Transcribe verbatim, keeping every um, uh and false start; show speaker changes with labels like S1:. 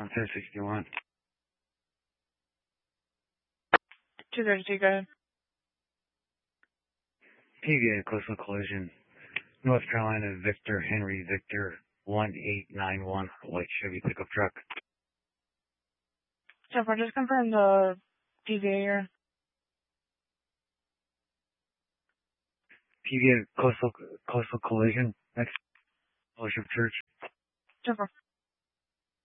S1: On ten sixty-one.
S2: two thirty-two, go ahead.
S1: P V A coastal collision. North Carolina Victor Henry Victor one eight nine one, white Chevy pickup truck.
S2: Jennifer, just confirm the P V A here.
S1: P V A coastal coastal collision next Fellowship Church.
S2: Jennifer.